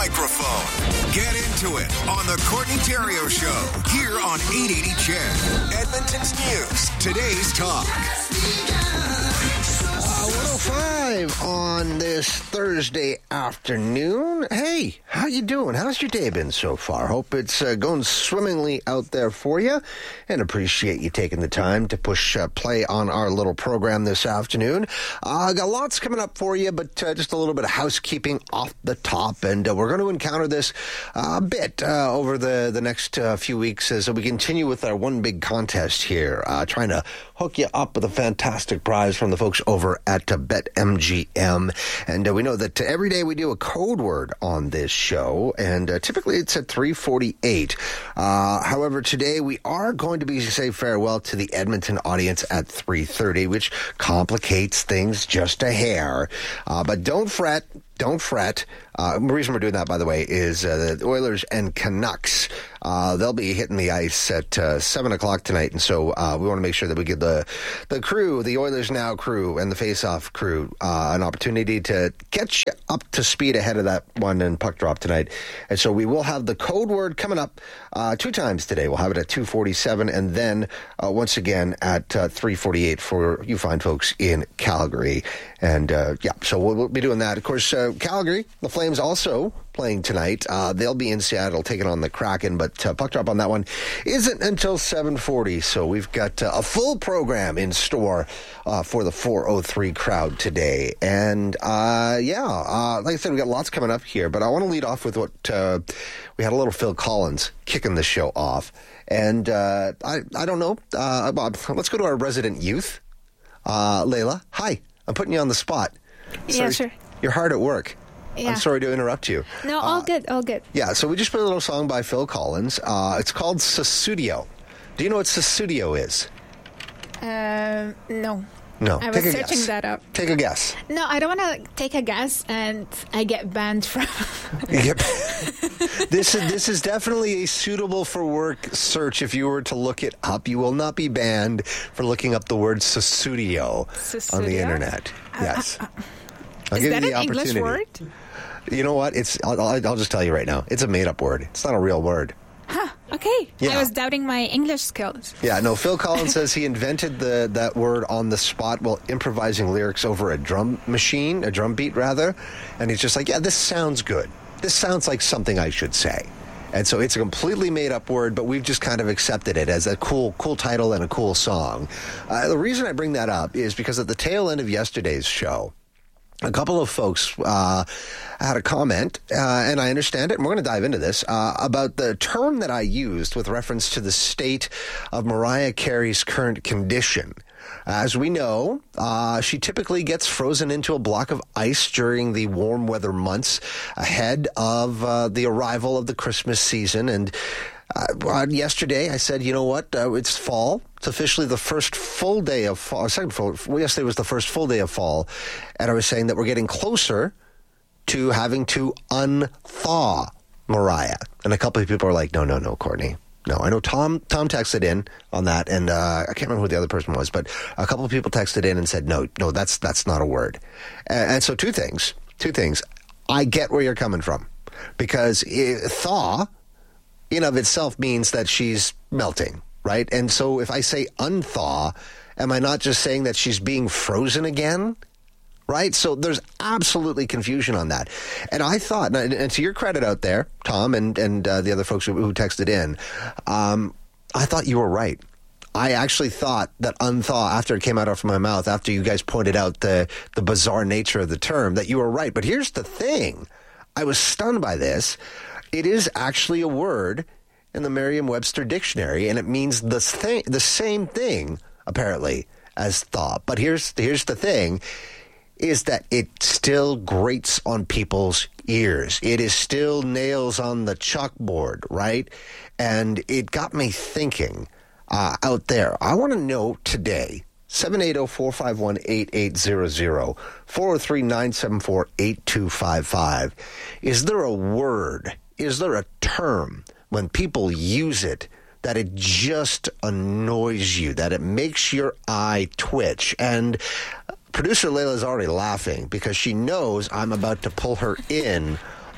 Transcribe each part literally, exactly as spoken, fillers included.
microphone. Get into it on the Courtney Theriault Show here on eight eighty C H E D. Edmonton's news. Today's talk. Uh, one oh five on this Thursday afternoon. Hey, how you doing? How's your day been so far? Hope it's uh, going swimmingly out there for you, and appreciate you taking the time to push uh, play on our little program this afternoon. Uh, got lots coming up for you, but uh, just a little bit of housekeeping off the top, and uh, we're going to encounter this uh, a bit uh, over the, the next uh, few weeks as we continue with our one big contest here, uh, trying to hook you up with a fantastic prize from the folks over at uh, BetMGM. And uh, we know that uh, every day we do a code word on this show, and uh, typically it's at three forty-eight. Uh, however, today we are going to be say farewell to the Edmonton audience at three thirty, which complicates things just a hair. Uh, but don't fret. Don't fret. Uh, the reason we're doing that, by the way, is uh, the Oilers and Canucks. Uh, they'll be hitting the ice at uh, seven o'clock tonight, and so uh, we want to make sure that we give the the crew, the Oilers Now crew and the Face-Off crew, uh, an opportunity to get you up to speed ahead of that one and puck drop tonight. And so we will have the code word coming up uh, two times today. We'll have it at two forty-seven and then uh, once again at uh, three forty-eight for you fine folks in Calgary. And uh, yeah, so we'll, we'll be doing that. Of course, uh, Calgary, the Flames also playing tonight. Uh, they'll be in Seattle taking on the Kraken, but uh, puck drop on that one isn't until seven forty. So we've got uh, a full program in store uh, for the four oh three crowd today. And uh, yeah, uh, like I said, we got lots coming up here, but I want to lead off with what uh, we had a little Phil Collins kicking the show off. And uh, I, I don't know. Uh, Bob, let's go to our resident youth. Uh, Layla, hi. I'm putting you on the spot. Yeah, Sorry, sure. You're hard at work. Yeah. I'm sorry to interrupt you. No, all uh, good, all good. Yeah, so we just put a little song by Phil Collins. Uh, it's called Sussudio. Do you know what Sussudio is? Um, no. No. I was Take a searching guess. that up. Take a guess. No, I don't want to take a guess and I get banned from... Yep. This is this is definitely a suitable for work search if you were to look it up. You will not be banned for looking up the word Sussudio on the internet. Yes. Uh, uh, I'll is give that you the an English opportunity. word? You know what? It's I'll, I'll I'll just tell you right now. It's a made-up word. It's not a real word. Huh, okay. Yeah. I was doubting my English skills. Yeah, no, Phil Collins says he invented the that word on the spot while improvising lyrics over a drum machine, a drum beat rather. And he's just like, yeah, this sounds good. This sounds like something I should say. And so it's a completely made-up word, but we've just kind of accepted it as a cool cool title and a cool song. Uh, the reason I bring that up is because at the tail end of yesterday's show, a couple of folks uh, had a comment, uh, and I understand it, and we're going to dive into this, uh, about the term that I used with reference to the state of Mariah Carey's current condition. As we know, uh, she typically gets frozen into a block of ice during the warm weather months ahead of uh, the arrival of the Christmas season. And uh, yesterday I said, you know what, uh, it's fall. It's officially the first full day of fall. Second full, well, yesterday was the first full day of fall. And I was saying that we're getting closer to having to unthaw Mariah. And a couple of people are like, no, no, no, Courtney. No, I know Tom Tom texted in on that, and uh, I can't remember who the other person was, but a couple of people texted in and said, no, no, that's that's not a word. And, and so two things, two things. I get where you're coming from, because it, thaw in of itself means that she's melting, right? And so if I say unthaw, am I not just saying that she's being frozen again? Right? So there's absolutely confusion on that. And I thought, and, and to your credit out there, Tom, and, and uh, the other folks who, who texted in, um, I thought you were right. I actually thought that unthaw, after it came out of my mouth, after you guys pointed out the, the bizarre nature of the term, that you were right. But here's the thing. I was stunned by this. It is actually a word in the Merriam-Webster dictionary, and it means the, th- the same thing, apparently, as thaw. But here's here's the thing. Is that it still grates on people's ears. It is still nails on the chalkboard, right? And it got me thinking uh, out there. I want to know today, seven eight zero, four five one, eight eight zero zero, four oh three, nine seven four, eight two five five, is there a word, is there a term when people use it that it just annoys you, that it makes your eye twitch? And producer Layla is already laughing because she knows I'm about to pull her in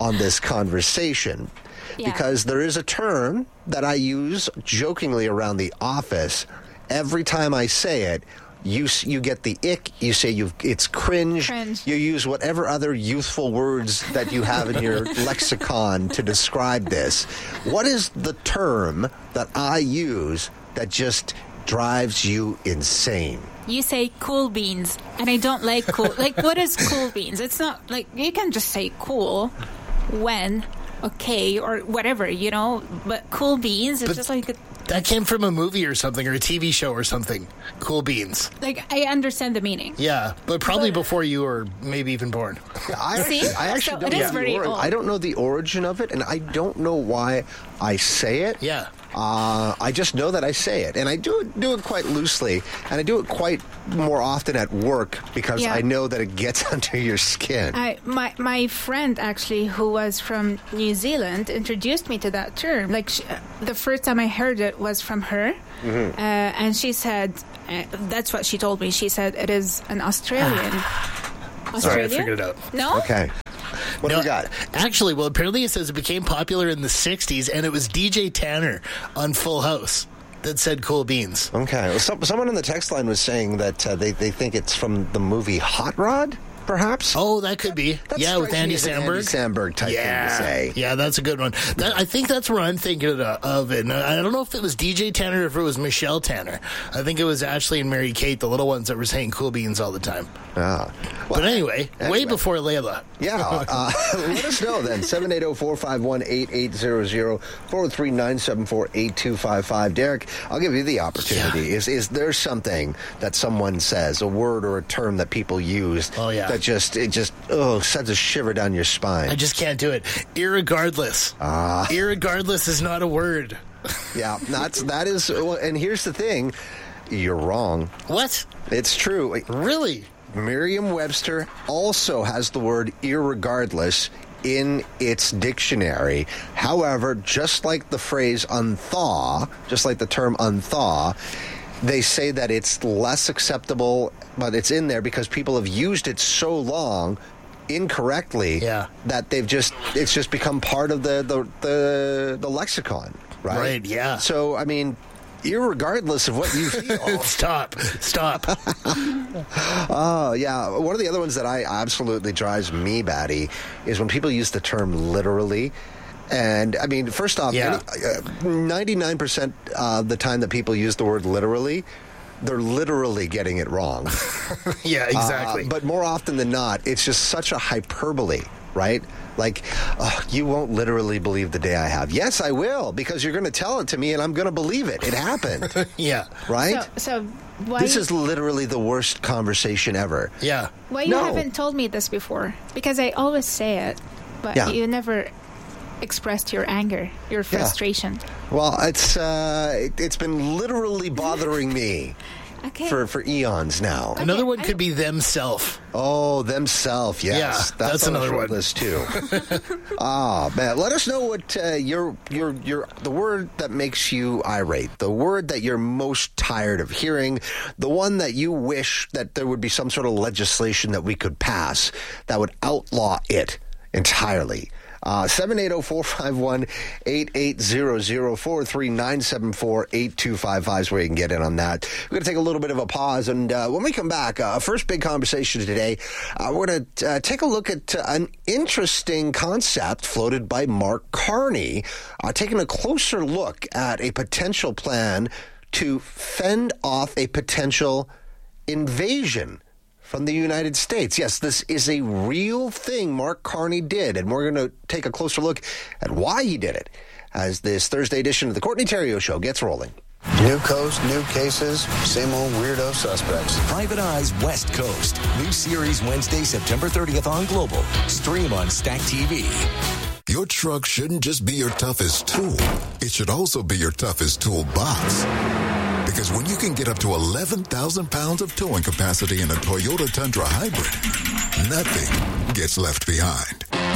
on this conversation. Yeah. Because there is a term that I use jokingly around the office. Every time I say it, you you get the ick. You say you it's cringe. Cringe. You use whatever other youthful words that you have in your lexicon to describe this. What is the term that I use that just drives you insane? You say cool beans, and I don't like cool. Like, what is cool beans? It's not like you can just say cool when, okay, or whatever, you know. But cool beans, it's But just like, a, that came from a movie or something, or a T V show or something. Cool beans. like I understand the meaning. Yeah, but probably But- before you were maybe even born. I See? actually, I actually So don't it know is the very ori- old. I don't know the origin of it, and I don't know why I say it. Yeah. Uh, I just know that I say it, and I do it, do it quite loosely, and I do it quite more often at work because Yeah. I know that it gets under your skin. I my my friend actually, who was from New Zealand, introduced me to that term. Like she, the first time I heard it was from her, Mm-hmm. uh, and she said uh, that's what she told me. She said it is an Australian. Sorry, I Australia? figured it out. No. Okay. What do No, we got? Actually, well, apparently it says it became popular in the sixties, and it was D J Tanner on Full House that said cool beans. Okay. Well, some, someone on the text line was saying that uh, they, they think it's from the movie Hot Rod, perhaps? Oh, that could be. That Yeah, with strikes me Andy as an Samberg. Andy Samberg type yeah. thing to say. Yeah, that's a good one. That, I think that's what I'm thinking of it. And I don't know if it was D J Tanner or if it was Michelle Tanner. I think it was Ashley and Mary Kate, the little ones that were saying cool beans all the time. Ah. Well, But anyway, way anyway. before Layla. Yeah, uh, let us know then. seven eight zero, four five one, eight eight zero zero, four oh three, nine seven four, eight two five five. Derek, I'll give you the opportunity. Yeah. Is is there something that someone says, a word or a term that people use Oh, yeah. that just, it just, oh, sends a shiver down your spine? I just can't do it. Irregardless. Ah. Irregardless is not a word. Yeah, that's, that is, well, and here's the thing. You're wrong. What? It's true. Really? Merriam-Webster also has the word irregardless in its dictionary. However, just like the phrase unthaw, just like the term unthaw, they say that it's less acceptable, but it's in there because people have used it so long incorrectly Yeah. that they've just it's just become part of the the the, the lexicon, right? Right, yeah. So, I mean, irregardless of what you feel. Stop. Stop. Oh, yeah. One of the other ones that I absolutely drives me batty is when people use the term literally. And, I mean, first off, Yeah. any, uh, ninety-nine percent of the time that people use the word literally, they're literally getting it wrong. Yeah, exactly. Uh, but more often than not, it's just such a hyperbole, right? Like, oh, you won't literally believe the day I have. Yes, I will, because you're going to tell it to me and I'm going to believe it. It happened, yeah. right? So, so why This is literally the worst conversation ever. Yeah. why you No. haven't told me this before? Because I always say it, but Yeah. you never expressed your anger, your frustration. Well, it's uh, it, it's been literally bothering me Okay. for, for eons now. Another Okay, one I- could be themself. Oh, themself, yes. Yeah, that's on the another short one. list too. Ah, man, let us know what uh, your your your the word that makes you irate, the word that you're most tired of hearing, the one that you wish that there would be some sort of legislation that we could pass that would outlaw it entirely. Uh, seven eight zero, four five one, eight eight zero zero, four three nine seven four, eight two five five is where you can get in on that. We're going to take a little bit of a pause, and uh, when we come back, uh, first big conversation today, uh, we're going to uh, take a look at uh, an interesting concept floated by Mark Carney, uh, taking a closer look at a potential plan to fend off a potential invasion from the United States. Yes, this is a real thing Mark Carney did, and we're going to take a closer look at why he did it as this Thursday edition of the Courtney Terrio Show gets rolling. New coast, new cases, same old weirdo suspects. Private Eyes West Coast. New series Wednesday, September thirtieth on Global. Stream on Stack T V. Your truck shouldn't just be your toughest tool. It should also be your toughest toolbox. Because when you can get up to eleven thousand pounds of towing capacity in a Toyota Tundra Hybrid, nothing gets left behind.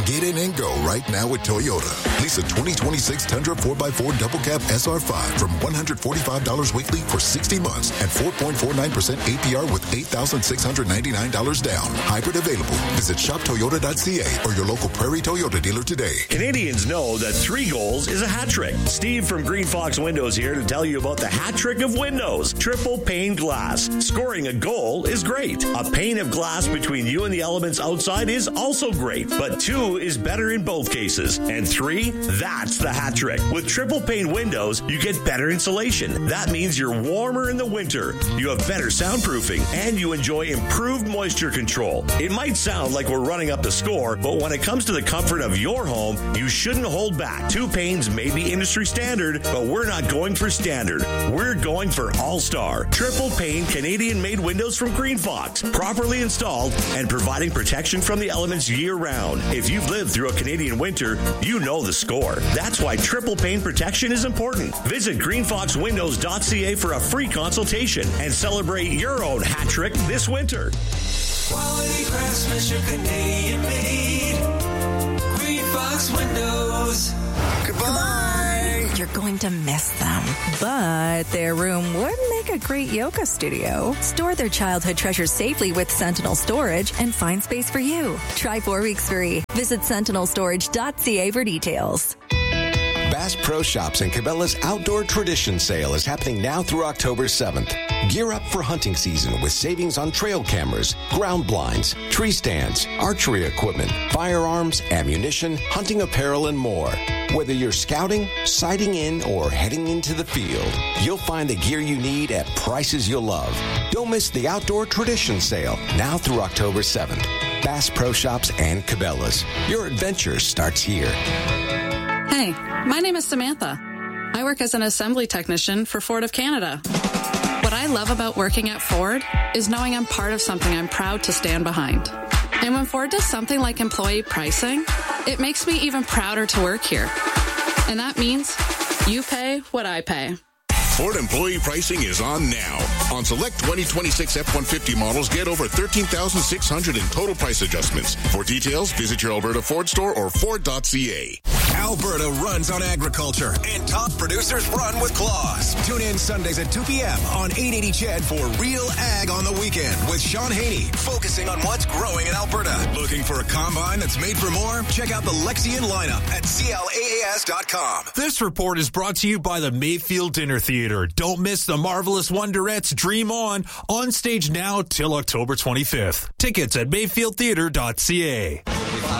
Get in and go right now with Toyota. Lease a twenty twenty-six Tundra four by four Double Cab S R five from one hundred forty-five dollars weekly for sixty months at four point four nine percent A P R with eight thousand six hundred ninety-nine dollars down. Hybrid available. Visit shop toyota dot c a or your local Prairie Toyota dealer today. Canadians know that three goals is a hat trick. Steve from Green Fox Windows here to tell you about the hat trick of windows. Triple pane glass. Scoring a goal is great. A pane of glass between you and the elements outside is also great, but two is better in both cases. And three, that's the hat trick. With triple pane windows, you get better insulation. That means you're warmer in the winter, you have better soundproofing, and you enjoy improved moisture control. It might sound like we're running up the score, but when it comes to the comfort of your home, you shouldn't hold back. Two panes may be industry standard, but we're not going for standard. We're going for all-star. Triple pane Canadian-made windows from Green Fox, properly installed and providing protection from the elements year-round. If you've lived through a Canadian winter, you know the score. That's why triple pane protection is important. Visit green fox windows dot c a for a free consultation and celebrate your own hat trick this winter. Quality craftsmanship, Canadian made. Green Fox Windows. Goodbye. You're going to miss them. But their room would make a great yoga studio. Store their childhood treasures safely with Sentinel Storage and find space for you. Try four weeks free. Visit sentinel storage dot c a for details. Bass Pro Shops and Cabela's Outdoor Tradition Sale is happening now through October seventh. Gear up for hunting season with savings on trail cameras, ground blinds, tree stands, archery equipment, firearms, ammunition, hunting apparel, and more. Whether you're scouting, sighting in, or heading into the field, you'll find the gear you need at prices you'll love. Don't miss the Outdoor Tradition Sale now through October seventh. Bass Pro Shops and Cabela's. Your adventure starts here. Hey, my name is Samantha. I work as an assembly technician for Ford of Canada. What I love about working at Ford is knowing I'm part of something I'm proud to stand behind. And when Ford does something like employee pricing, it makes me even prouder to work here. And that means you pay what I pay. Ford employee pricing is on now. On select twenty twenty-six F one fifty models, get over thirteen thousand six hundred dollars in total price adjustments. For details, visit your Alberta Ford store or ford dot c a. Alberta runs on agriculture, and top producers run with claws. Tune in Sundays at two p.m. on eight eighty C H E D for Real Ag on the Weekend with Sean Haney, focusing on what's growing in Alberta. Looking for a combine that's made for more? Check out the Lexion lineup at C L A A S dot com. This report is brought to you by the Mayfield Dinner Theater. Don't miss the Marvelous Wonderettes Dream On, on stage now till October twenty-fifth. Tickets at mayfield theater dot c a.